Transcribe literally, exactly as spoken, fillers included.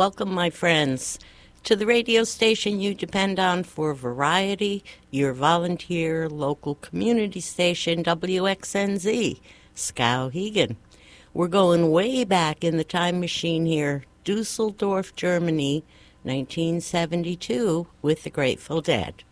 Welcome, my friends, to the radio station you depend on for variety, your volunteer local community station, W X N Z, Skowhegan. We're going way back in the time machine here, Dusseldorf, Germany, nineteen seventy-two, with the Grateful Dead.